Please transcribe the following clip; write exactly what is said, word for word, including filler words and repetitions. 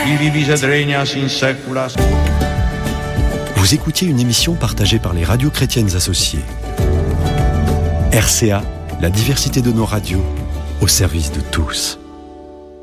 qui vivis et regnas in saecula. Vous écoutiez une émission partagée par les radios chrétiennes associées. R C A, la diversité de nos radios, au service de tous.